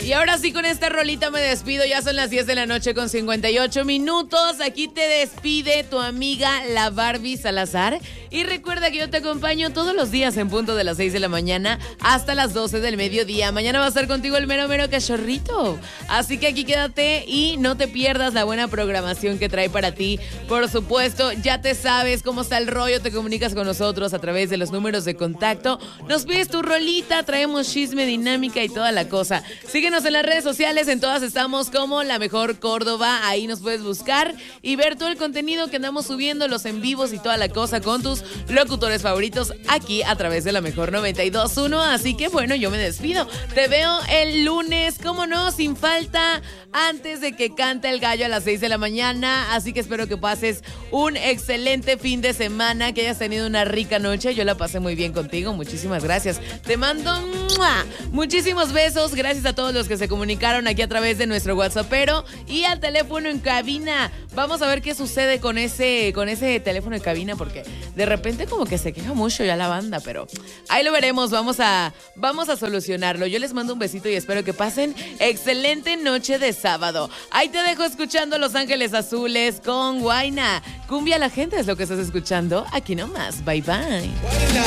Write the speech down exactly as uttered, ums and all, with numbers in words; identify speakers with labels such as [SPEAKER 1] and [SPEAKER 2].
[SPEAKER 1] Y ahora sí, con esta rolita me despido. Ya son las diez de la noche con cincuenta y ocho minutos. Aquí te despide tu amiga la Barbie Salazar. Y recuerda que yo te acompaño todos los días en punto de las seis de la mañana hasta las doce del mediodía. Mañana va a estar contigo el mero mero cachorrito. Así que aquí quédate y no te pierdas la buena programación que trae para ti. Por supuesto, ya te sabes cómo está el rollo. Te comunicas con nosotros a través de los números de contacto. Nos pides tu rolita, traemos chisme, dinámica y toda la cosa. Síguenos en las redes sociales, en todas estamos como La Mejor Córdoba. Ahí nos puedes buscar y ver todo el contenido que andamos subiendo, los en vivos y toda la cosa con tus locutores favoritos aquí a través de La Mejor noventa y dos punto uno. Así que bueno, yo me despido. Te veo el lunes, cómo no, sin falta, antes de que cante el gallo a las seis de la mañana. Así que espero que pases un excelente fin de semana, que hayas tenido una rica noche. Yo la pasé muy bien contigo, muchísimas gracias. Te mando ¡mua! Muchísimos besos. Gracias a todos los que se comunicaron aquí a través de nuestro WhatsAppero y al teléfono en cabina. Vamos a ver qué sucede con ese, con ese teléfono en cabina, porque de repente como que se queja mucho ya la banda, pero ahí lo veremos. Vamos a, vamos a solucionarlo. Yo les mando un besito y espero que pasen excelente noche de sábado. Ahí te dejo escuchando Los Ángeles Azules con Guayna. Cumbia a la gente es lo que estás escuchando aquí nomás. Bye bye.